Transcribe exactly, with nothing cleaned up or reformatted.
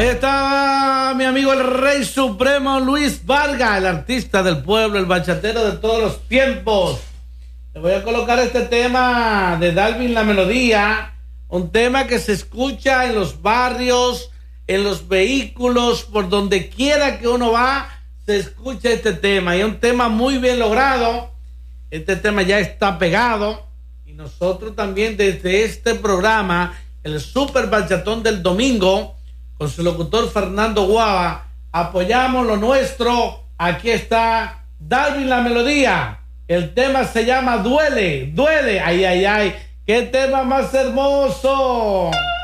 Ahí estaba mi amigo el Rey Supremo Luis Vargas, el artista del pueblo, el bachatero de todos los tiempos. Le voy a colocar este tema de Dalvin La Melodía, un tema que se escucha en los barrios, en los vehículos, por donde quiera que uno va, se escucha este tema. Y es un tema muy bien logrado. Este tema ya está pegado. Y nosotros también desde este programa, el Super Bachatón del domingo, con su locutor Fernando Guava, apoyamos lo nuestro. Aquí está Dalvin La Melodía. El tema se llama Duele, Duele. Ay, ay, ay. ¡Qué tema más hermoso!